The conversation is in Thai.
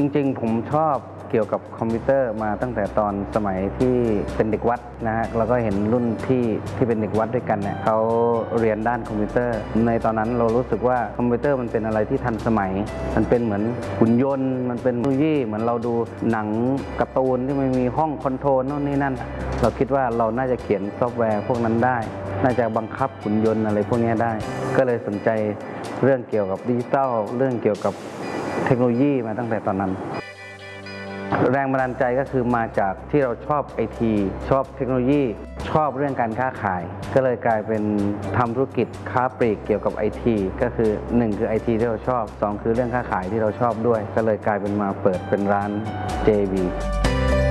ริงๆผมชอบเกี่ยวกับคอมพิวเตอร์มาตั้งแต่ตอนสมัยที่เป็นเด็กวัดนะฮะเราก็เห็นรุ่นพี่ที่เป็นเด็กวัดด้วยกันเนี่ยเขาเรียนด้านคอมพิวเตอร์ในตอนนั้นเรารู้สึกว่าคอมพิวเตอร์มันเป็นอะไรที่ทันสมัยมันเป็นเหมือนหุ่นยนต์มันเป็นเทคโนโลยีเหมือนเราดูหนังการ์ตูนที่มันมีห้องคอนโทรลโน่นนี่นั่นเราคิดว่าเราน่าจะเขียนซอฟต์แวร์พวกนั้นได้น่าจะบังคับหุ่นยนต์อะไรพวกนี้ได้ก็เลยสนใจเรื่องเกี่ยวกับดิจิทัลเรื่องเกี่ยวกับเทคโนโลยีมาตั้งแต่ตอนนั้นแรงบันดาลใจก็คือมาจากที่เราชอบไอทีชอบเทคโนโลยีชอบเรื่องการค้าขายก็เลยกลายเป็นทำธุรกิจค้าปลีกเกี่ยวกับไอทีก็คือ1คือไอทีที่เราชอบ2คือเรื่องค้าขายที่เราชอบด้วยก็เลยกลายเป็นมาเปิดเป็นร้าน JB